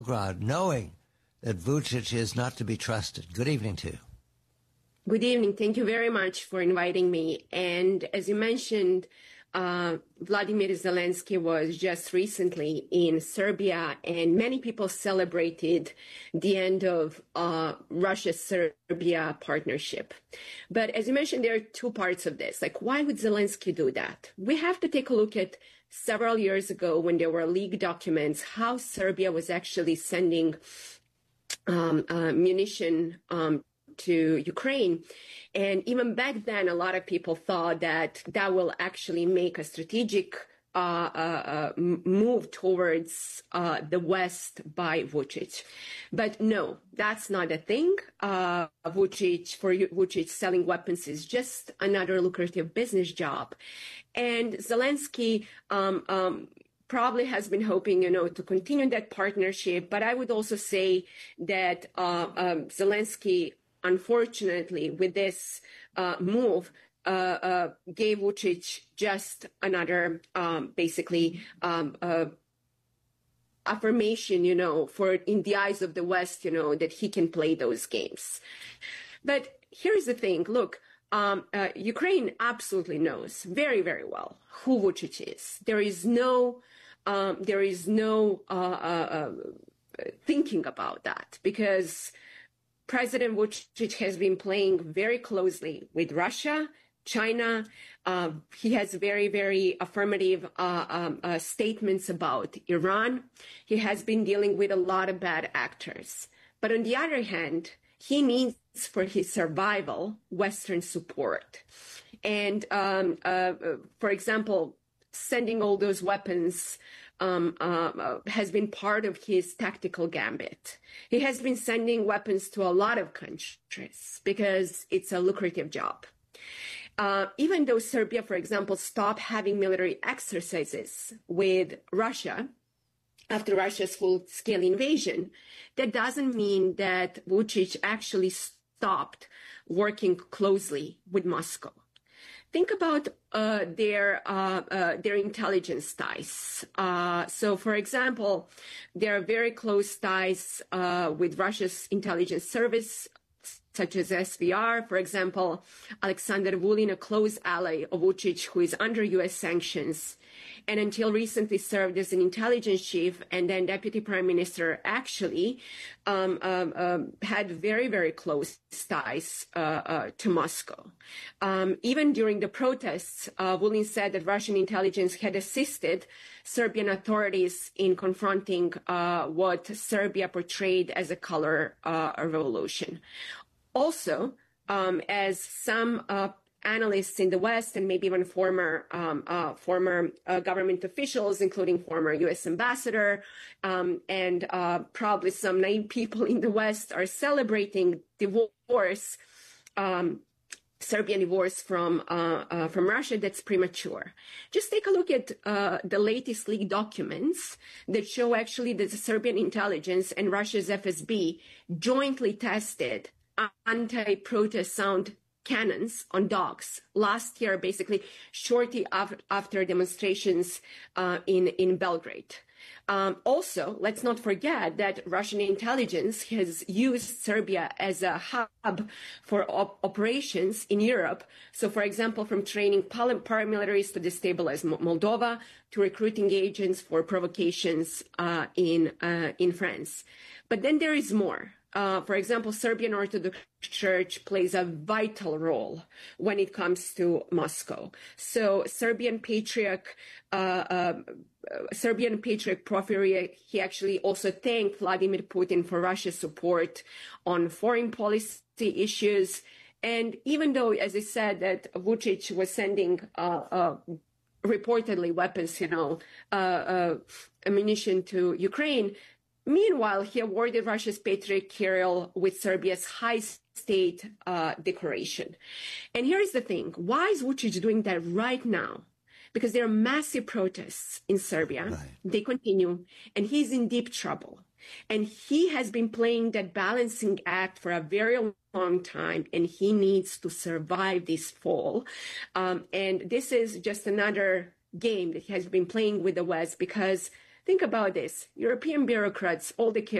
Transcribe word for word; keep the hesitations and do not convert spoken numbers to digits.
Belgrade, knowing that Vucic is not to be trusted. Good evening to you. Good evening. Thank you very much for inviting me. And as you mentioned, uh, Vladimir Zelensky was just recently in Serbia, and many people celebrated the end of uh, Russia-Serbia partnership. But as you mentioned, there are two parts of this. Like, why would Zelensky do that? We have to take a look at several years ago when there were leaked documents, how Serbia was actually sending um, uh, munition um, to Ukraine. And even back then, a lot of people thought that that will actually make a strategic uh, uh, uh, move towards uh, the West by Vucic. But no, that's not a thing. Uh, Vucic, for Vucic, selling weapons is just another lucrative business job. And Zelensky um, um, probably has been hoping, you know, to continue that partnership. But I would also say that uh, um, Zelensky, unfortunately, with this uh, move, uh, uh, gave Vucic just another, um, basically, um, uh, affirmation, you know, for in the eyes of the West, you know, that he can play those games. But here's the thing. Look, um, uh, Ukraine absolutely knows very, very well who Vucic is. There is no, um, there is no uh, uh, uh, thinking about that, because President Vucic has been playing very closely with Russia, China. Uh, he has very, very affirmative uh, um, uh, statements about Iran. He has been dealing with a lot of bad actors. But on the other hand, he needs, for his survival, Western support. And, um, uh, for example, sending all those weapons Um, uh, has been part of his tactical gambit. He has been sending weapons to a lot of countries because it's a lucrative job. Uh, even though Serbia, for example, stopped having military exercises with Russia after Russia's full-scale invasion, that doesn't mean that Vucic actually stopped working closely with Moscow. Think about uh, their uh, uh, their intelligence ties. Uh, so, for example, there are very close ties uh, with Russia's intelligence service, such as S V R. For example, Alexander Vulin, a close ally of Vucic, who is under U S sanctions, and until recently served as an intelligence chief and then deputy prime minister, actually um, um, um, had very, very close ties uh, uh, to Moscow. Um, even during the protests, uh, Vulin said that Russian intelligence had assisted Serbian authorities in confronting uh, what Serbia portrayed as a color uh, revolution. Also, um, as some uh, analysts in the West and maybe even former um, uh, former uh, government officials, including former U S ambassador um, and uh, probably some naive people in the West, are celebrating divorce, um, Serbian divorce from uh, uh, from Russia that's premature. Just take a look at uh, the latest leaked documents that show actually that the Serbian intelligence and Russia's F S B jointly tested anti-protest sound cannons on dogs last year, basically shortly after, after demonstrations uh, in, in Belgrade. Um, also, let's not forget that Russian intelligence has used Serbia as a hub for op- operations in Europe. So, for example, from training paramilitaries to destabilize Moldova to recruiting agents for provocations uh, in uh, in France. But then there is more. Uh, for example, Serbian Orthodox Church plays a vital role when it comes to Moscow. So Serbian Patriarch, uh, uh, Serbian Patriarch Porfiry, he actually also thanked Vladimir Putin for Russia's support on foreign policy issues. And even though, as I said, that Vucic was sending uh, uh, reportedly weapons, you know, uh, uh, ammunition to Ukraine, meanwhile, he awarded Russia's Patriarch Kirill with Serbia's high state uh, decoration. And here is the thing. Why is Vucic doing that right now? Because there are massive protests in Serbia. Right. They continue, and he's in deep trouble. And he has been playing that balancing act for a very long time, and he needs to survive this fall. Um, and this is just another game that he has been playing with the West, because Think about this. European bureaucrats, all the